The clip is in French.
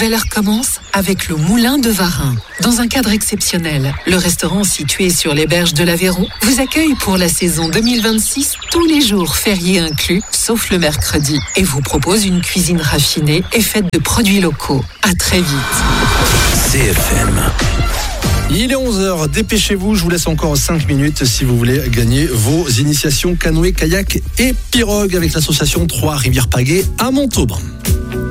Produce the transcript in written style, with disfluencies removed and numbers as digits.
nouvelle heure commence avec le Moulin de Varin. Dans un cadre exceptionnel, le restaurant situé sur les berges de l'Aveyron vous accueille pour la saison 2026, tous les jours fériés inclus, sauf le mercredi, et vous propose une cuisine raffinée et faite de produits locaux. À très vite. CFM. Il est 11h, dépêchez-vous, je vous laisse encore 5 minutes si vous voulez gagner vos initiations canoë, kayak et pirogue avec l'association Trois-Rivières Pagaie à Montauban.